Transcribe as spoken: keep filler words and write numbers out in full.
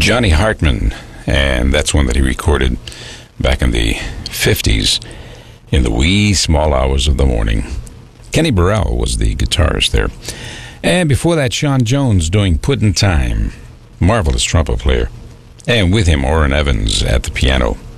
Johnny Hartman, and that's one that he recorded back in the fifties in the wee small hours of the morning. Kenny Burrell was the guitarist there. And before that, Sean Jones doing Put in Time. Marvelous trumpet player. And with him, Orrin Evans at the piano.